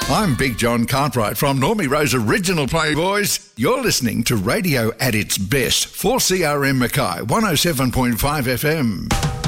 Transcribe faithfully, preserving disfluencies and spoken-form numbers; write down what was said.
I'm Big John Cartwright from Normie Rose Original Playboys. You're listening to radio at its best for C R M Mackay one oh seven point five F M.